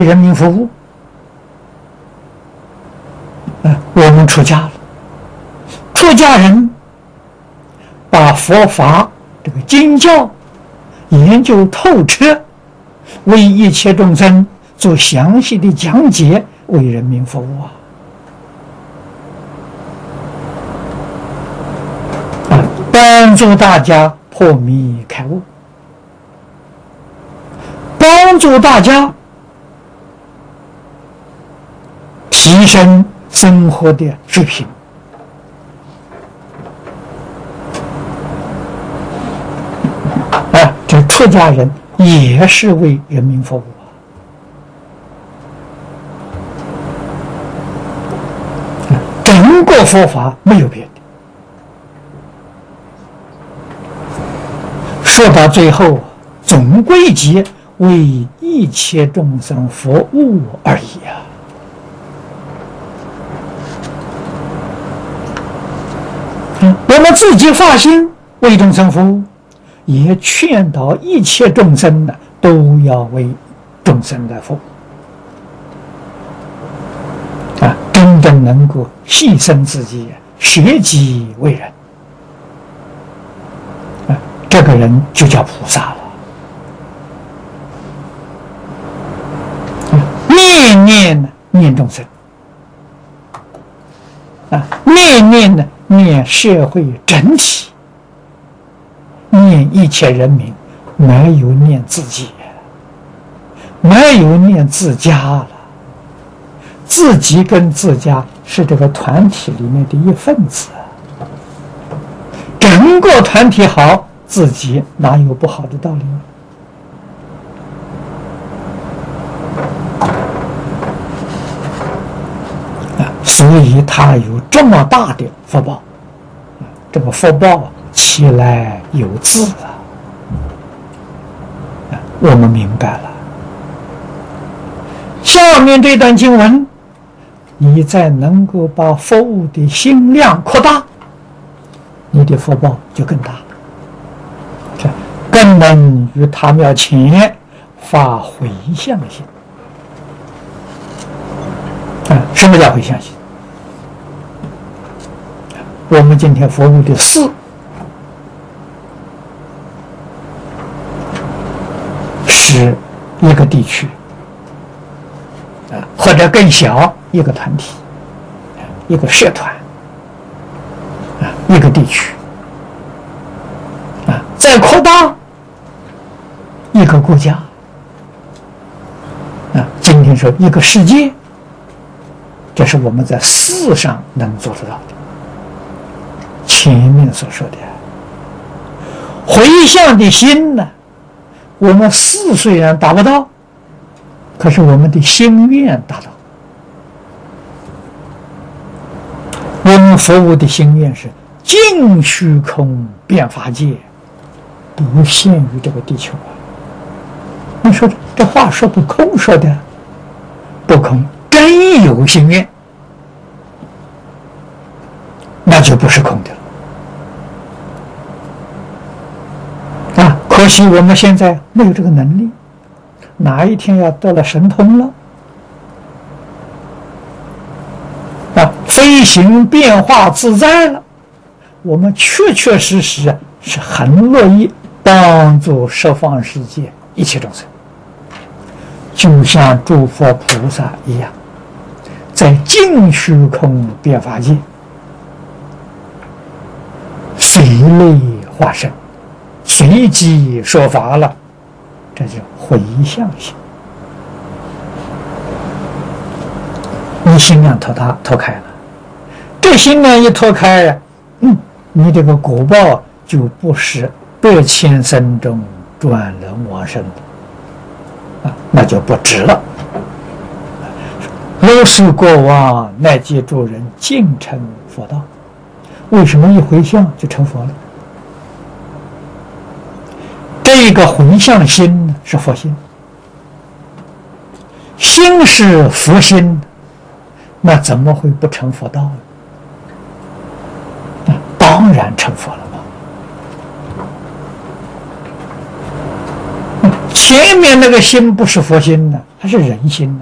人民服务。我们出家了，出家人把佛法这个经教研究透彻，为一切众生做详细的讲解，为人民服务帮助大家破迷开悟，帮助大家提升生活的水平。这出家人也是为人民服务整个佛法没有别的。说到最后，总归结为一切众生服务而已我们自己发心为众生服务，也劝导一切众生呢，都要为众生来服务真正能够牺牲自己，舍己为人这个人就叫菩萨了。念念念众生念念呢念社会整体，念一切人民，没有念自己，没有念自家了。自己跟自家是这个团体里面的一份子，整个团体好，自己哪有不好的道理所以他有这么大的福报，这个福报其来有自我们明白了。下面这段经文，你再能够把服务的心量扩大，你的福报就更大，更能于他庙前发回向心。什么叫回向心？我们今天服务的寺是一个地区或者更小一个团体，一个社团一个地区再扩大一个国家今天说一个世界，这是我们在寺上能做得到的。前面所说的回向的心呢，我们寺虽然达不到，可是我们的心愿达到。我们服务的心愿是尽虚空遍法界，不限于这个地球你说这话说不空说的，不空，真有心愿，那就不是空的了。可惜我们现在没有这个能力，哪一天要得了神通了飞行变化自在了，我们确确实实是很乐意帮助十方世界一切众生，就像诸佛菩萨一样，在尽虚空遍法界随类化身，随机说法了，这就回向心。你心量脱开了，这心量一脱开你这个果报就不是100千生中转轮往生那就不值了。如是过往乃及诸人尽成佛道，为什么一回向就成佛了？这个回向心呢是佛心，心是佛心，那怎么会不成佛道呢？当然成佛了嘛。其前面那个心不是佛心呢，它是人心。